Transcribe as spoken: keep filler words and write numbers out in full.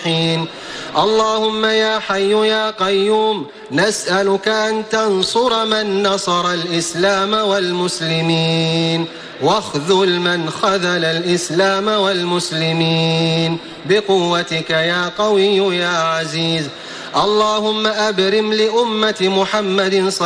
اللهم يا حي يا قيوم نسألك أن تنصر من نصر الإسلام والمسلمين واخذل من خذل الإسلام والمسلمين بقوتك يا قوي يا عزيز. اللهم أبرم لأمة محمد